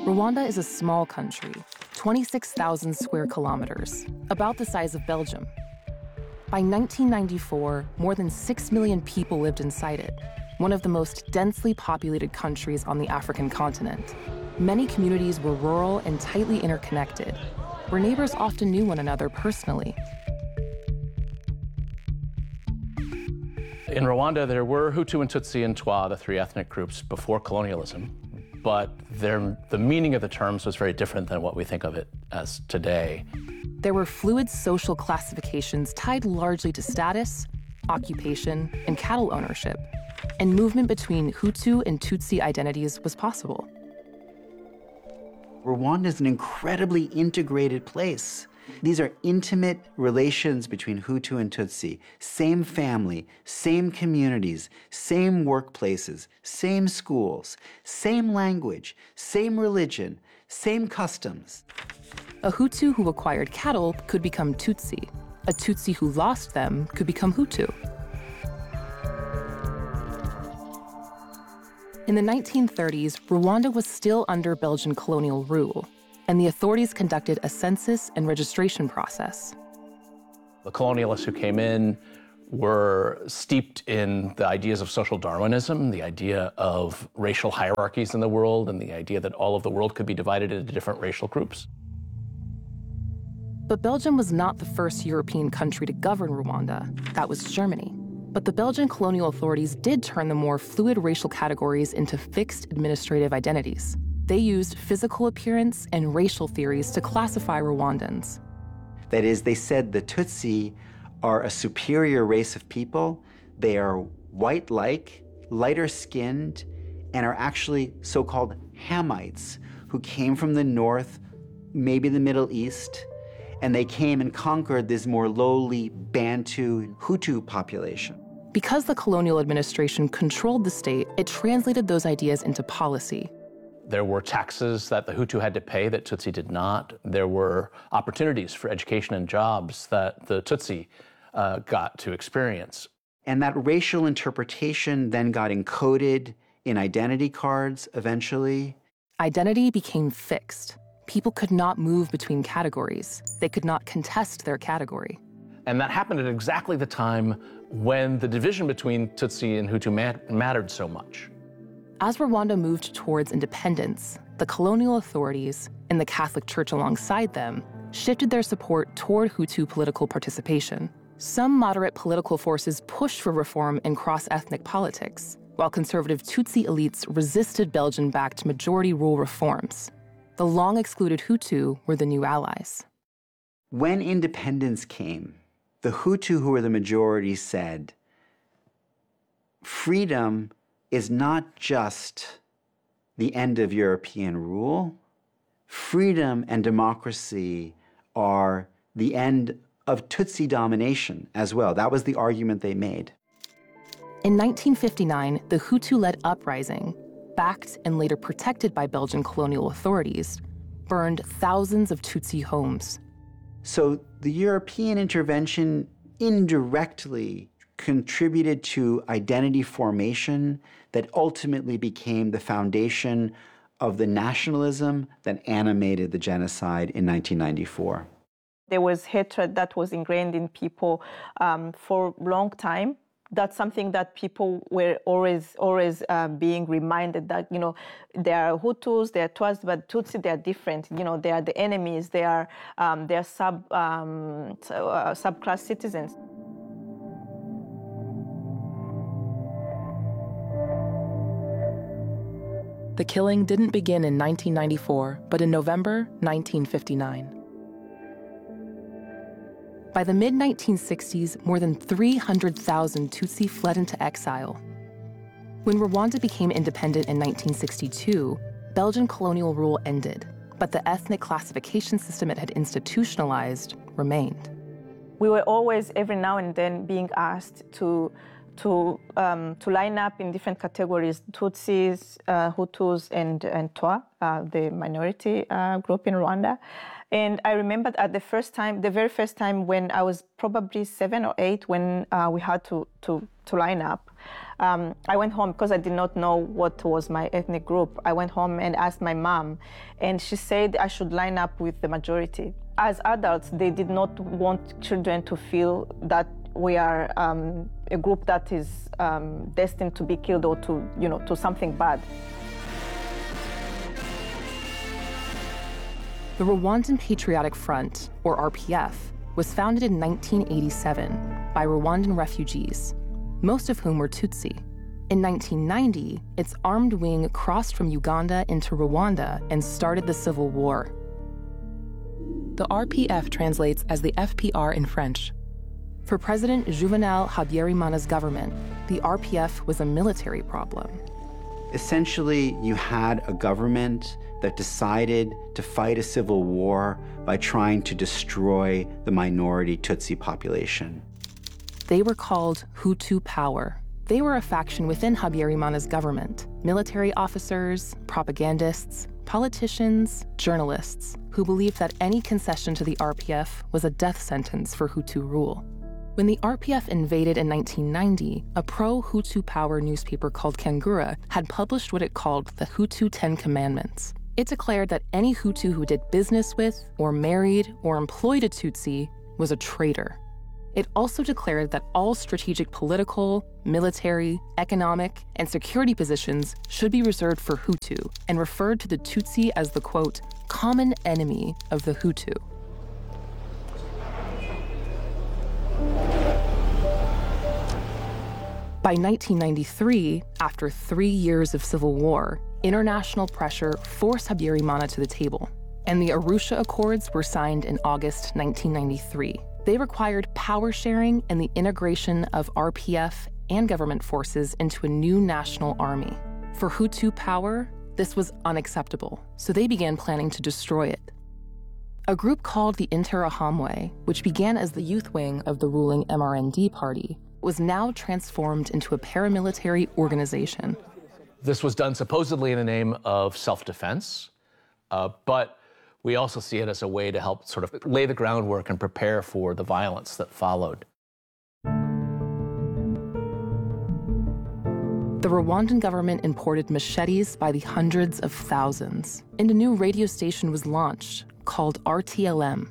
Rwanda is a small country, 26,000 square kilometers, about the size of Belgium. By 1994, more than 6 million people lived inside it, one of the most densely populated countries on the African continent. Many communities were rural and tightly interconnected, where neighbors often knew one another personally. In Rwanda, there were Hutu and Tutsi and Twa, the three ethnic groups, before colonialism, but the meaning of the terms was very different than what we think of it as today. There were fluid social classifications tied largely to status, occupation, and cattle ownership, and movement between Hutu and Tutsi identities was possible. Rwanda is an incredibly integrated place. These are intimate relations between Hutu and Tutsi. Same family, same communities, same workplaces, same schools, same language, same religion, same customs. A Hutu who acquired cattle could become Tutsi. A Tutsi who lost them could become Hutu. In the 1930s, Rwanda was still under Belgian colonial rule, and the authorities conducted a census and registration process. The colonialists who came in were steeped in the ideas of social Darwinism, the idea of racial hierarchies in the world, and the idea that all of the world could be divided into different racial groups. But Belgium was not the first European country to govern Rwanda. That was Germany. But the Belgian colonial authorities did turn the more fluid racial categories into fixed administrative identities. They used physical appearance and racial theories to classify Rwandans. That is, they said the Tutsi are a superior race of people. They are white-like, lighter-skinned, and are actually so-called Hamites who came from the north, maybe the Middle East, and they came and conquered this more lowly Bantu Hutu population. Because the colonial administration controlled the state, it translated those ideas into policy. There were taxes that the Hutu had to pay that Tutsi did not. There were opportunities for education and jobs that the Tutsi got to experience. And that racial interpretation then got encoded in identity cards eventually. Identity became fixed. People could not move between categories. They could not contest their category. And that happened at exactly the time when the division between Tutsi and Hutu mattered so much. As Rwanda moved towards independence, the colonial authorities, and the Catholic Church alongside them, shifted their support toward Hutu political participation. Some moderate political forces pushed for reform in cross-ethnic politics, while conservative Tutsi elites resisted Belgian-backed majority rule reforms. The long-excluded Hutu were the new allies. When independence came, the Hutu, who were the majority, said, freedom is not just the end of European rule. Freedom and democracy are the end of Tutsi domination as well. That was the argument they made. In 1959, the Hutu-led uprising, backed and later protected by Belgian colonial authorities, burned thousands of Tutsi homes. So the European intervention indirectly contributed to identity formation that ultimately became the foundation of the nationalism that animated the genocide in 1994. There was hatred that was ingrained in people for a long time. That's something that people were always being reminded that, there are Hutus, there are Twas, but Tutsi, they are different. They are the enemies. They are subclass citizens. The killing didn't begin in 1994, but in November 1959. By the mid-1960s, more than 300,000 Tutsi fled into exile. When Rwanda became independent in 1962, Belgian colonial rule ended, but the ethnic classification system it had institutionalized remained. We were always, every now and then, being asked to line up in different categories: Tutsis, Hutus, and Twa, the minority group in Rwanda. And I remembered at the very first time when I was probably 7 or 8, when we had to line up. I went home because I did not know what was my ethnic group. I went home and asked my mom, and she said I should line up with the majority. As adults, they did not want children to feel that we are a group that is destined to be killed or to something bad. The Rwandan Patriotic Front, or RPF, was founded in 1987 by Rwandan refugees, most of whom were Tutsi. In 1990, its armed wing crossed from Uganda into Rwanda and started the civil war. The RPF translates as the FPR in French. For President Juvenal Habyarimana's government, the RPF was a military problem. Essentially, you had a government that decided to fight a civil war by trying to destroy the minority Tutsi population. They were called Hutu Power. They were a faction within Habyarimana's government, military officers, propagandists, politicians, journalists, who believed that any concession to the RPF was a death sentence for Hutu rule. When the RPF invaded in 1990, a pro-Hutu Power newspaper called Kangura had published what it called the Hutu 10 Commandments. It declared that any Hutu who did business with, or married, or employed a Tutsi was a traitor. It also declared that all strategic political, military, economic, and security positions should be reserved for Hutu, and referred to the Tutsi as the, quote, common enemy of the Hutu. By 1993, after 3 years of civil war, international pressure forced Habyarimana to the table, and the Arusha Accords were signed in August 1993. They required power sharing and the integration of RPF and government forces into a new national army. For Hutu Power, this was unacceptable, so they began planning to destroy it. A group called the Interahamwe, which began as the youth wing of the ruling MRND party, was now transformed into a paramilitary organization. This was done supposedly in the name of self-defense, but we also see it as a way to help sort of lay the groundwork and prepare for the violence that followed. The Rwandan government imported machetes by the hundreds of thousands, and a new radio station was launched called RTLM.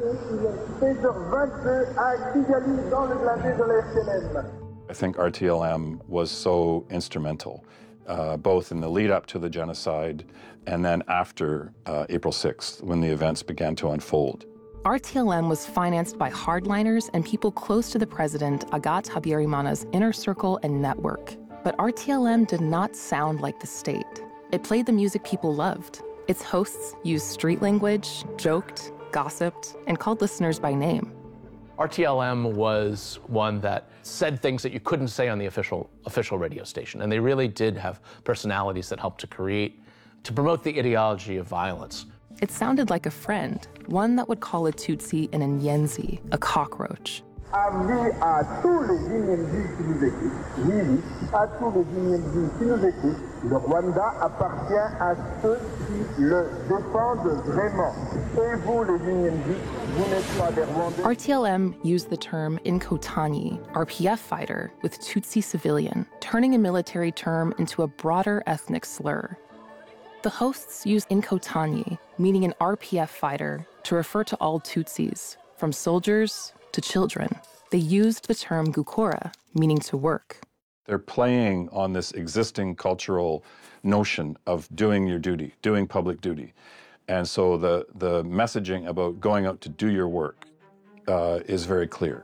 I think RTLM was so instrumental, both in the lead up to the genocide and then after April 6th, when the events began to unfold. RTLM was financed by hardliners and people close to the president, Agathe Habyarimana's inner circle and network. But RTLM did not sound like the state. It played the music people loved. Its hosts used street language, joked, gossiped, and called listeners by name. RTLM was one that said things that you couldn't say on the official radio station, and they really did have personalities that helped to promote the ideology of violence. It sounded like a friend, one that would call a Tutsi an Inyenzi, a cockroach. Amis à tous les Inyenzi qui nous écoutent, oui, à tous les Inyenzi qui nous écoutent, le Rwanda appartient à ceux qui le défendent vraiment. Et vous, les Inyenzi, vous n'êtes pas des Rwandais. RTLM used the term Inkotanyi, RPF fighter, with Tutsi civilian, turning a military term into a broader ethnic slur. The hosts used Inkotanyi, meaning an RPF fighter, to refer to all Tutsis, from soldiers to children. They used the term Gukora, meaning to work. They're playing on this existing cultural notion of doing your duty, doing public duty. And so the messaging about going out to do your work is very clear.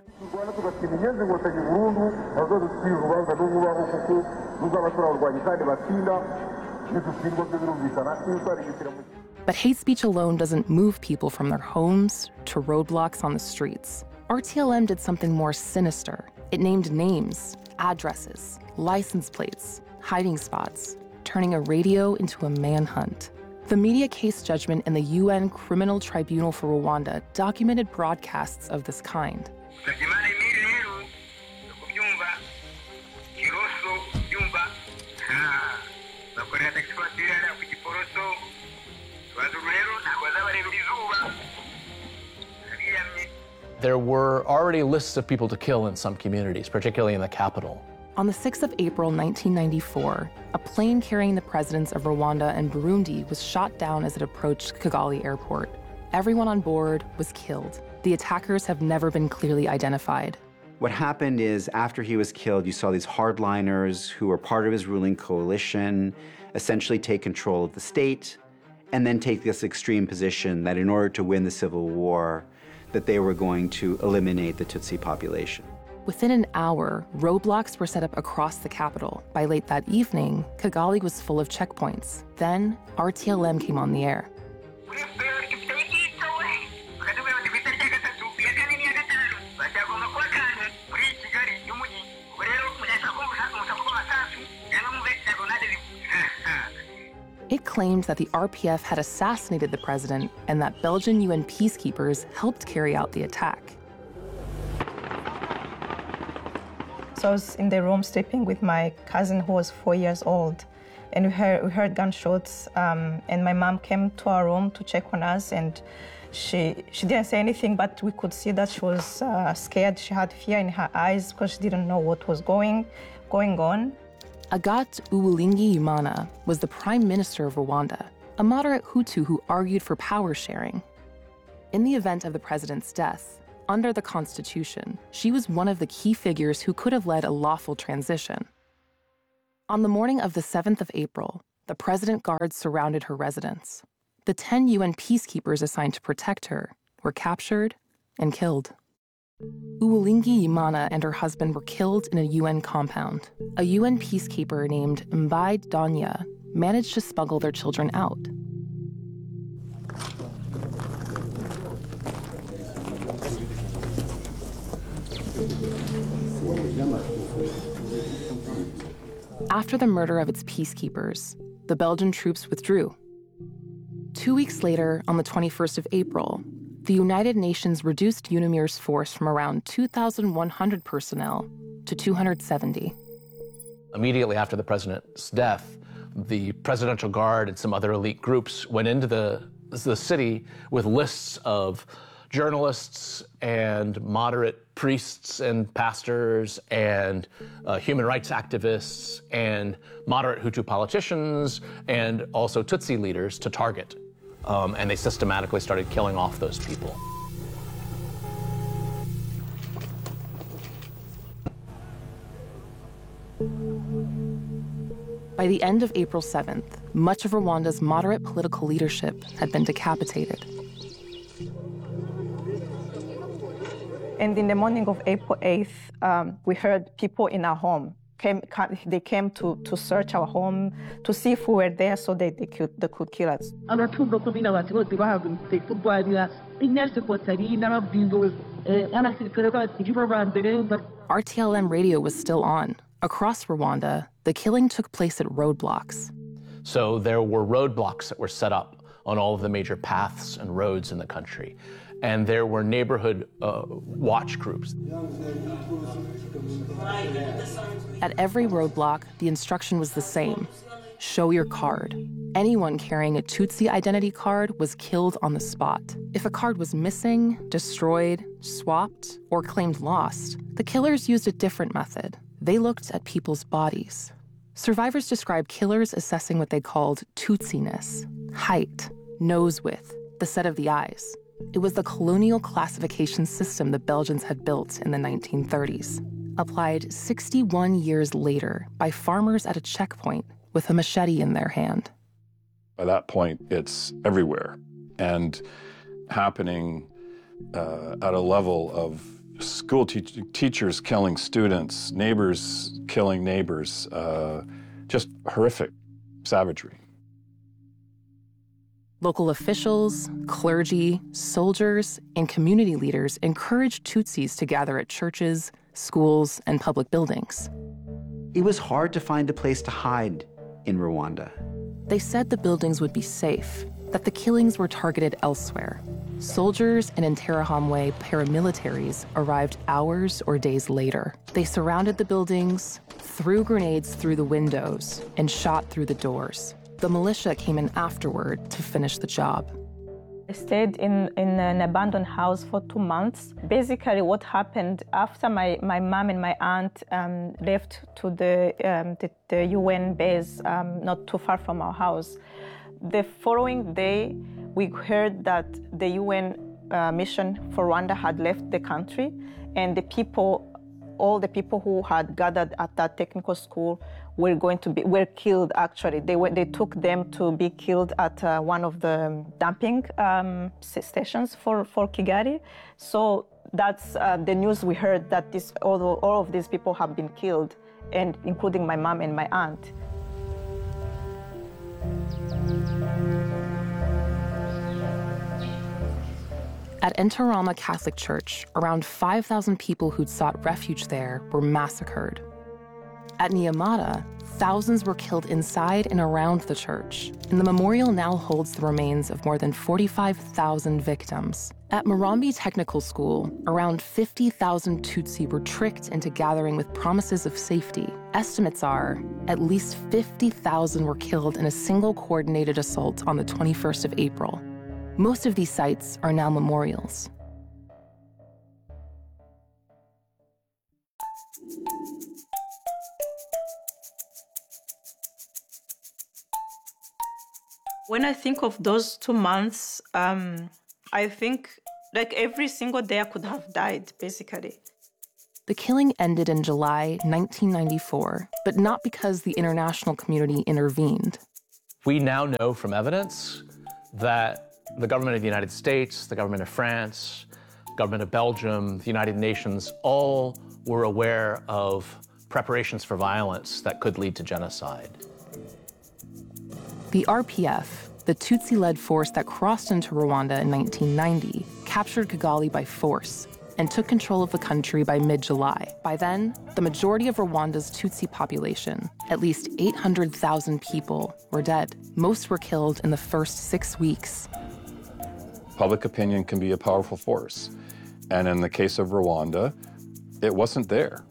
But hate speech alone doesn't move people from their homes to roadblocks on the streets. RTLM did something more sinister. It named names, addresses, license plates, hiding spots, turning a radio into a manhunt. The media case judgment in the UN Criminal Tribunal for Rwanda documented broadcasts of this kind. there were already lists of people to kill in some communities, particularly in the capital. On the 6th of April 1994, a plane carrying the presidents of Rwanda and Burundi was shot down as it approached Kigali Airport. Everyone on board was killed. The attackers have never been clearly identified. What happened is, after he was killed, you saw these hardliners who were part of his ruling coalition essentially take control of the state and then take this extreme position that in order to win the civil war, that they were going to eliminate the Tutsi population. Within an hour, roadblocks were set up across the capital. By late that evening, Kigali was full of checkpoints. Then, RTLM came on the air. It claimed that the RPF had assassinated the president and that Belgian UN peacekeepers helped carry out the attack. So I was in the room sleeping with my cousin who was 4 years old, and we heard gunshots, and my mom came to our room to check on us, and she didn't say anything, but we could see that she was scared. She had fear in her eyes because she didn't know what was going on. Agathe Uwilingiyimana was the prime minister of Rwanda, a moderate Hutu who argued for power sharing. In the event of the president's death, under the Constitution, she was one of the key figures who could have led a lawful transition. On the morning of the 7th of April, the president guards surrounded her residence. The 10 UN peacekeepers assigned to protect her were captured and killed. Uwilingiyimana and her husband were killed in a UN compound. A UN peacekeeper named Mbaye Donya managed to smuggle their children out. After the murder of its peacekeepers, the Belgian troops withdrew. 2 weeks later, on the 21st of April, the United Nations reduced UNAMIR's force from around 2,100 personnel to 270. Immediately after the president's death, the Presidential Guard and some other elite groups went into the city with lists of journalists and moderate priests and pastors and human rights activists and moderate Hutu politicians and also Tutsi leaders to target. And they systematically started killing off those people. By the end of April 7th, much of Rwanda's moderate political leadership had been decapitated. And in the morning of April 8th, we heard people in our home. They came to search our home to see if we were there so they could kill us. RTLM radio was still on. Across Rwanda, the killing took place at roadblocks. So there were roadblocks that were set up on all of the major paths and roads in the country. And there were neighborhood watch groups. At every roadblock, the instruction was the same: show your card. Anyone carrying a Tutsi identity card was killed on the spot. If a card was missing, destroyed, swapped, or claimed lost, the killers used a different method. They looked at people's bodies. Survivors described killers assessing what they called Tutsiness: height, nose width, the set of the eyes. It was the colonial classification system the Belgians had built in the 1930s, applied 61 years later by farmers at a checkpoint with a machete in their hand. By that point, it's everywhere and happening at a level of school teachers killing students, neighbors killing neighbors, just horrific savagery. Local officials, clergy, soldiers, and community leaders encouraged Tutsis to gather at churches, schools, and public buildings. It was hard to find a place to hide in Rwanda. They said the buildings would be safe, that the killings were targeted elsewhere. Soldiers and Interahamwe paramilitaries arrived hours or days later. They surrounded the buildings, threw grenades through the windows, and shot through the doors. The militia came in afterward to finish the job. I stayed in an abandoned house for 2 months. Basically, what happened after my mom and my aunt left to the UN base not too far from our house, the following day, we heard that the UN mission for Rwanda had left the country, and all the people who had gathered at that technical school were killed. Actually, they took them to be killed at one of the dumping stations for Kigali. So that's the news we heard, that all of these people have been killed, and including my mom and my aunt. At Ntarama Catholic Church, around 5,000 people who'd sought refuge there were massacred. At Nyamata, thousands were killed inside and around the church, and the memorial now holds the remains of more than 45,000 victims. At Murambi Technical School, around 50,000 Tutsi were tricked into gathering with promises of safety. Estimates are at least 50,000 were killed in a single coordinated assault on the 21st of April. Most of these sites are now memorials. When I think of those 2 months, I think like every single day I could have died, basically. The killing ended in July 1994, but not because the international community intervened. We now know from evidence that the government of the United States, the government of France, the government of Belgium, the United Nations, all were aware of preparations for violence that could lead to genocide. The RPF, the Tutsi-led force that crossed into Rwanda in 1990, captured Kigali by force and took control of the country by mid-July. By then, the majority of Rwanda's Tutsi population, at least 800,000 people, were dead. Most were killed in the first 6 weeks. Public opinion can be a powerful force. And in the case of Rwanda, it wasn't there.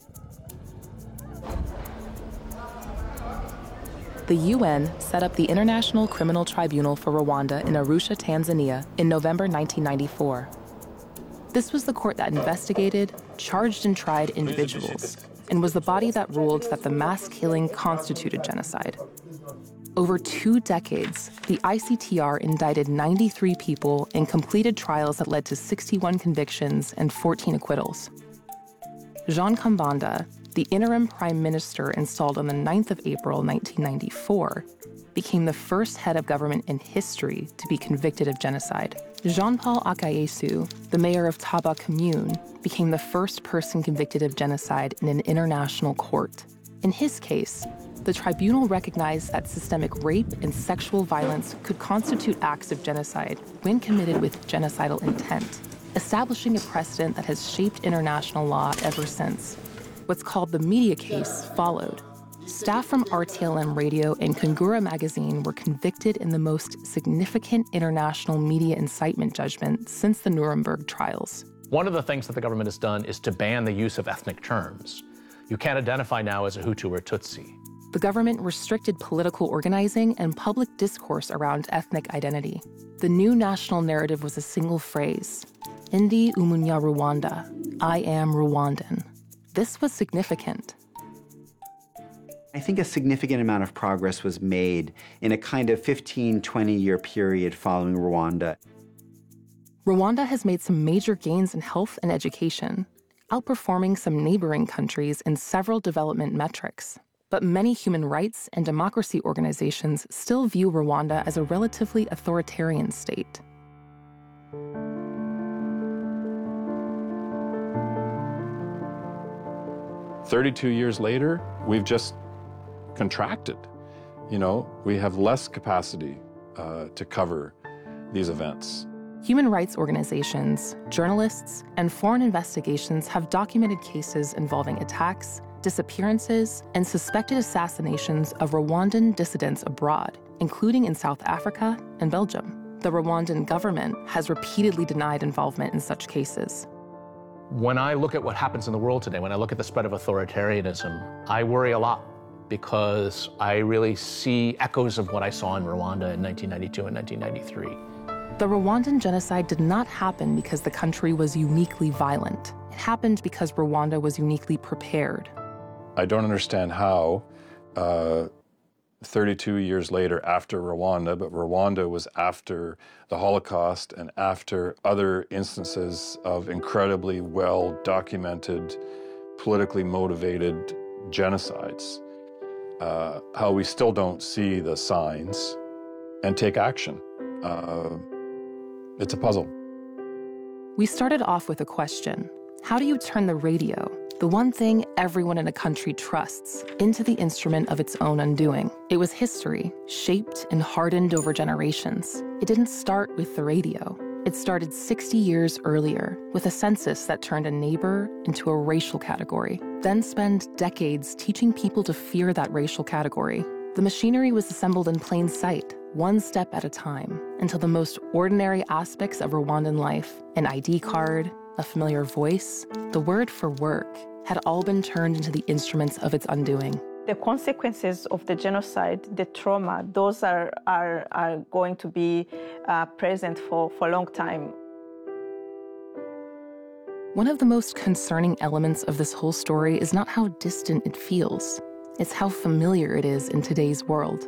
The UN set up the International Criminal Tribunal for Rwanda in Arusha, Tanzania, in November 1994. This was the court that investigated, charged, and tried individuals, and was the body that ruled that the mass killing constituted genocide. Over 2 decades, the ICTR indicted 93 people and completed trials that led to 61 convictions and 14 acquittals. Jean Kambanda, the interim prime minister installed on the 9th of April 1994, became the first head of government in history to be convicted of genocide. Jean-Paul Akayesu, the mayor of Taba Commune, became the first person convicted of genocide in an international court. In his case, the tribunal recognized that systemic rape and sexual violence could constitute acts of genocide when committed with genocidal intent, establishing a precedent that has shaped international law ever since. What's called the media case followed. Staff from RTLM Radio and Kungura magazine were convicted in the most significant international media incitement judgment since the Nuremberg trials. One of the things that the government has done is to ban the use of ethnic terms. You can't identify now as a Hutu or Tutsi. The government restricted political organizing and public discourse around ethnic identity. The new national narrative was a single phrase, Ndi Umunya Rwanda, I am Rwandan. This was significant. I think a significant amount of progress was made in a kind of 15, 20-year period following Rwanda. Rwanda has made some major gains in health and education, outperforming some neighboring countries in several development metrics. But many human rights and democracy organizations still view Rwanda as a relatively authoritarian state. "32 years later, we've just contracted. We have less capacity to cover these events. Human rights organizations, journalists, and foreign investigations have documented cases involving attacks, disappearances, and suspected assassinations of Rwandan dissidents abroad, including in South Africa and Belgium. The Rwandan government has repeatedly denied involvement in such cases. When I look at what happens in the world today, when I look at the spread of authoritarianism, I worry a lot because I really see echoes of what I saw in Rwanda in 1992 and 1993. The Rwandan genocide did not happen because the country was uniquely violent. It happened because Rwanda was uniquely prepared. I don't understand how 32 years later after Rwanda, but Rwanda was after the Holocaust and after other instances of incredibly well-documented, politically motivated genocides, how we still don't see the signs and take action. It's a puzzle. We started off with a question. How do you turn the radio, the one thing everyone in a country trusts, into the instrument of its own undoing? It was history, shaped and hardened over generations. It didn't start with the radio. It started 60 years earlier with a census that turned a neighbor into a racial category, then spent decades teaching people to fear that racial category. The machinery was assembled in plain sight, one step at a time, until the most ordinary aspects of Rwandan life, an ID card, a familiar voice, the word for work, had all been turned into the instruments of its undoing. The consequences of the genocide, the trauma, those are going to be present for a long time. One of the most concerning elements of this whole story is not how distant it feels. It's how familiar it is in today's world.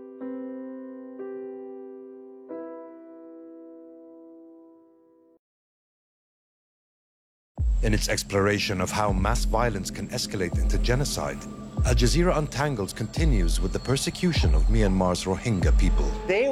In its exploration of how mass violence can escalate into genocide, Al Jazeera Untangled continues with the persecution of Myanmar's Rohingya people.